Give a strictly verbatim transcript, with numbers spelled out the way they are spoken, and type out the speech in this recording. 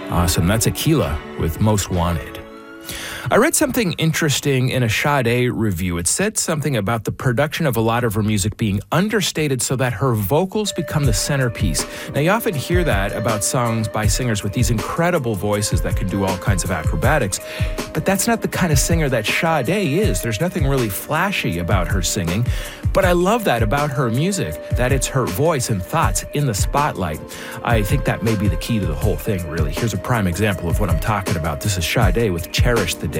Awesome. That's Aquila with Most Wanted. I read something interesting in a Sade review. It said something about the production of a lot of her music being understated so that her vocals become the centerpiece. Now, you often hear that about songs by singers with these incredible voices that can do all kinds of acrobatics, but that's not the kind of singer that Sade is. There's nothing really flashy about her singing, but I love that about her music, that it's her voice and thoughts in the spotlight. I think that may be the key to the whole thing, really. Here's a prime example of what I'm talking about. This is Sade with Cherish the Day.